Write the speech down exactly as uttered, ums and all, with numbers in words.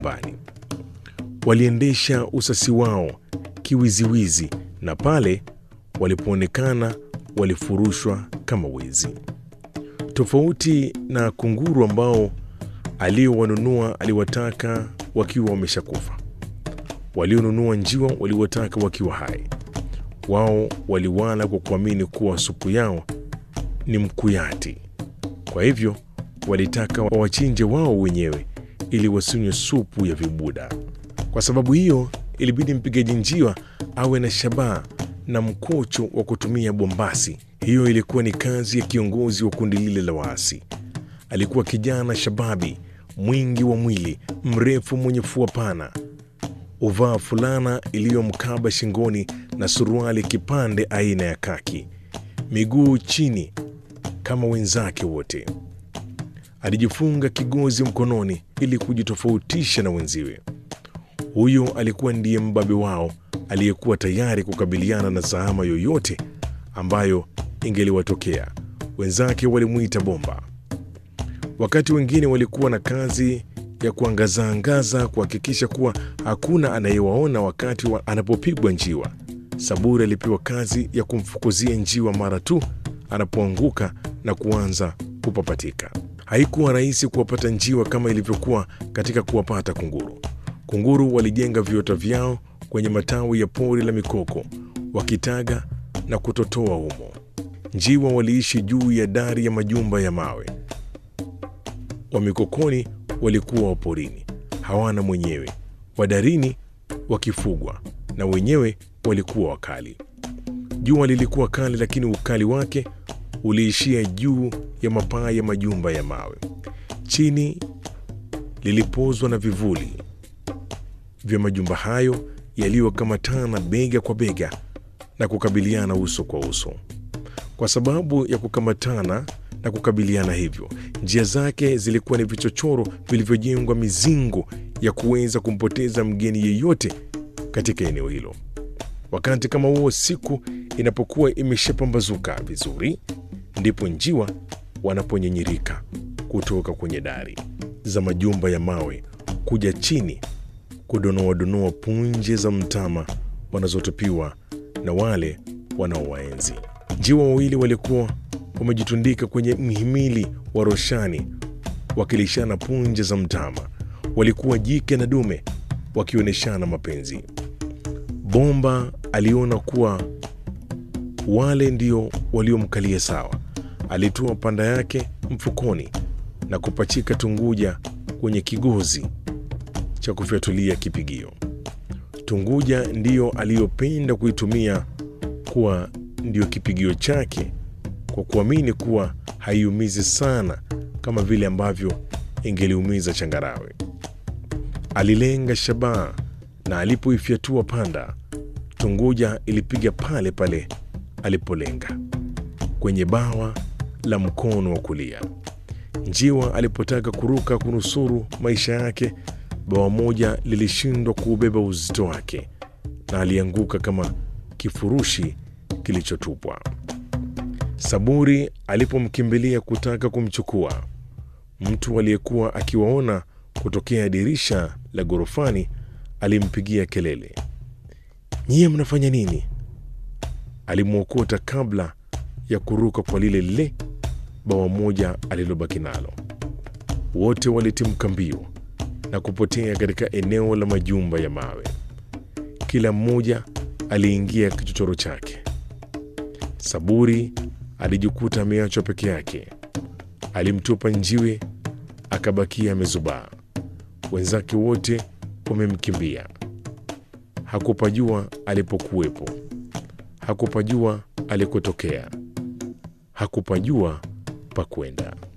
bani. Waliendesha usasi wao kiwiziwizi, na pale walipoonekana walifurushwa kama wezi. Tofauti na kunguru ambao aliowanunua aliwataka wakiwa wameshakufa, walionunua njiwa waliwataka wakiwa hai. Wao waliwala kwa kuamini kuwa supu yao ni mkuyati. Kwa hivyo walitaka wawachinje wao wenyewe ili wasinywe supu ya vibuda. Kwa sababu hiyo ilibidi mpigaji njiwa awe na shabaha na mkocho wa kutumia bombasi. Hiyo ilikuwa ni kazi ya kiongozi wa kundi lile la waasi. Alikuwa kijana shababi, mwingi wa mwili, mrefu, mwenye fua pana, uvaa fulana iliyomkaba shingoni na suruali kipande aina ya kaki, miguu chini kama wenzake wote. Alijifunga kigozi mkononi ili kujitofautisha na wenziwe. Huyo alikuwa ndiye mbabe wao aliyekuwa tayari kukabiliana na zahama yoyote ambayo ingeliwatokea. Wenzake walimuita Bomba. Wakati wengine walikuwa na kazi ya kuangaza-angaza kuhakikisha kuwa hakuna anayewaona wakati wa anapopigwa njiwa, Saburi alipewa kazi ya kumfukuzia njiwa mara tu anapoanguka na kuanza kupapatika. Haikuwa rahisi kuwapata njiwa kama ilivyokuwa katika kuwapata kunguru. Kunguru walijenga viota vyao kwenye matawi ya pori la mikoko, wakitaga na kutotoa humo. Njiwa waliishi juu ya dari ya majumba ya mawe. Wa mikokoni walikuwa wa porini, hawana mwenyewe. Wadarini wakifugwa, na wenyewe walikuwa wakali. Jua lilikuwa kali, lakini ukali wake uliishia juu ya mapaa ya majumba ya mawe. Chini lilipozwa na vivuli vya majumba hayo yaliyokamatana bega kwa bega na kukabiliana uso kwa uso. Kwa sababu ya kukamatana na kukabiliana hivyo, njia zake zilikuwa ni vichochoro vilivyojengwa mizingo ya kuweza kumpoteza mgeni yeyote katika eneo hilo. Wakati kama huo, siku inapokuwa imeshapambazuka vizuri, ndipo njiwa wanaponyenyirika kutoka kwenye dari za majumba ya mawe kuja chini kudonoa donoa punje za mtama wanazotupiwa na wale wanaowaenzi. Njiwa wawili walikuwa wamejitundika kwenye mhimili wa roshani wakilishana punje za mtama. Walikuwa jike na dume wakionyeshana mapenzi. Bomba aliona kuwa wale ndio waliomkalia sawa. Alitoa panda yake mfukoni na kupachika tunguja kwenye kigozi cha kufyatulia kipigio. Tunguja ndiyo aliyopenda kuitumia kuwa ndiyo kipigio chake, kwa kuamini kuwa haiumizi sana kama vile ambavyo ingeliumiza changarawe. Alilenga shabaha, na alipoifyatua panda, tunguja ilipiga pale pale alipolenga, kwenye bawa la mkono wa kulia. Njiwa alipotaka kuruka kunusuru maisha yake, bawa moja lilishindwa kuubeba uzito wake na alianguka kama kifurushi kilichotupwa. Saburi alipomkimbilia kutaka kumchukua, mtu aliyekuwa akiwaona kutokea dirisha la gorofani alimpigia kelele, "Nyie mnafanya nini?" Alimwokota kabla ya kuruka kwa lile lile bawa moja alilobaki nalo. Wote walitimka mbio na kupotea katika eneo la majumba ya mawe. Kila mmoja aliingia kichochoro chake. Saburi alijikuta ameachwa peke yake. Alimtupa njiwe, akabakia amezubaa. Wenzake wote wamemkimbia. Hakupajua alipokuwepo, hakupajua alikotokea, hakupajua pa kwenda.